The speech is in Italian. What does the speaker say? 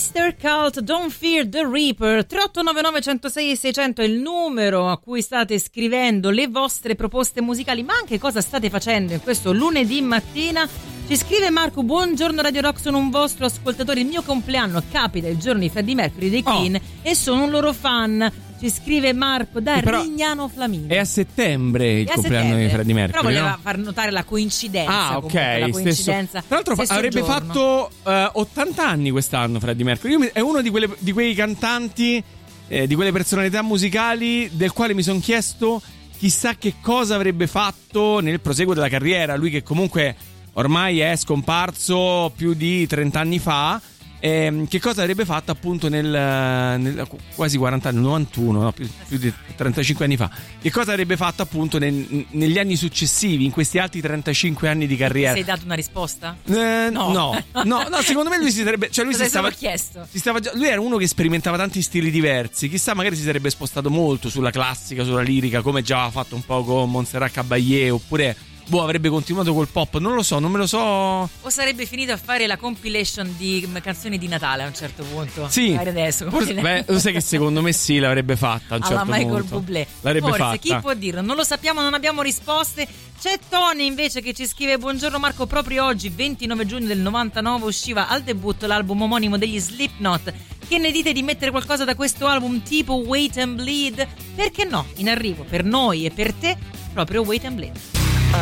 Mr. Cult, Don't Fear the Reaper. 3899 106 600 è il numero a cui state scrivendo le vostre proposte musicali, ma anche cosa state facendo in questo lunedì mattina. Ci scrive Marco: buongiorno Radio Rock, sono un vostro ascoltatore, il mio compleanno capita il giorno di Freddie Mercury dei Queen e sono un loro fan. Ci scrive Marco da Rignano Flaminio. È a settembre il compleanno di Freddie Mercury. Però voleva far notare la coincidenza. Ah, ok. La coincidenza. Tra l'altro avrebbe fatto 80 anni quest'anno Freddie Mercury. È uno di quei cantanti, di quelle personalità musicali del quale mi sono chiesto chissà che cosa avrebbe fatto nel proseguo della carriera. Lui che comunque ormai è scomparso più di 30 anni fa. Che cosa avrebbe fatto appunto nel quasi 40 anni, 91, no, più di 35 anni fa. Che cosa avrebbe fatto appunto negli anni successivi, in questi altri 35 anni di carriera? Ti sei dato una risposta? No, secondo me lui si sarebbe, cioè lui cosa si stava chiesto? Lui era uno che sperimentava tanti stili diversi. Chissà, magari si sarebbe spostato molto sulla classica, sulla lirica, come già aveva fatto un po' con Montserrat Caballé, oppure avrebbe continuato col pop, non lo so, non me lo so. O sarebbe finito a fare la compilation di canzoni di Natale a un certo punto. Sì. Magari adesso. Lo sai che secondo me sì, l'avrebbe fatta a un certo punto. Alla Michael Bublé. L'avrebbe Forse, fatta. chi può dirlo? Non lo sappiamo, non abbiamo risposte. C'è Tony invece che ci scrive: buongiorno Marco, proprio oggi 29 giugno del 99 usciva al debutto l'album omonimo degli Slipknot. Che ne dite di mettere qualcosa da questo album tipo Wait and Bleed? Perché no? In arrivo per noi e per te proprio Wait and Bleed.